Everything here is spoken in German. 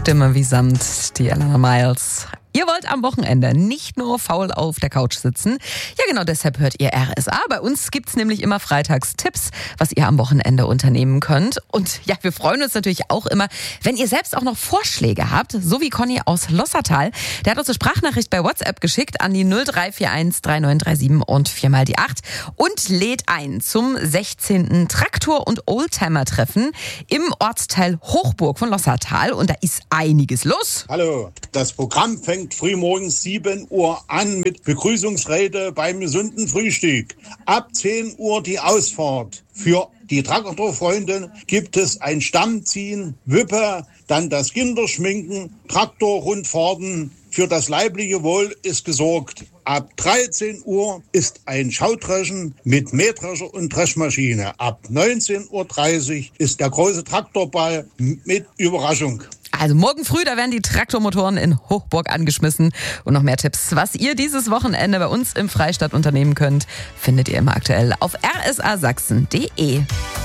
Stimme wie Samt, die Alana Miles. Ihr wollt am Wochenende nicht nur faul auf der Couch sitzen. Ja genau, deshalb hört ihr RSA. Bei uns gibt's nämlich immer freitags Tipps, was ihr am Wochenende unternehmen könnt. Und ja, wir freuen uns natürlich auch immer, wenn ihr selbst auch noch Vorschläge habt. So wie Conny aus Lossertal. Der hat uns eine Sprachnachricht bei WhatsApp geschickt an die 0341 3937 und 4 die 8 und lädt ein zum 16. Traktor- und Oldtimer-Treffen im Ortsteil Hochburg von Lossertal. Und da ist einiges los. Hallo, das Programm fängt frühmorgens 7 Uhr an mit Begrüßungsrede beim gesunden Frühstück. Ab 10 Uhr die Ausfahrt. Für die Traktorfreunde gibt es ein Stammziehen, Wippe, dann das Kinderschminken, Traktorrundfahrten. Für das leibliche Wohl ist gesorgt. Ab 13 Uhr ist ein Schaudreschen mit Mähdrescher und Dreschmaschine. Ab 19:30 Uhr ist der große Traktorball mit Überraschung. Also morgen früh, da werden die Traktormotoren in Hochburg angeschmissen. Und noch mehr Tipps, was ihr dieses Wochenende bei uns im Freistadt unternehmen könnt, findet ihr immer aktuell auf rsasachsen.de.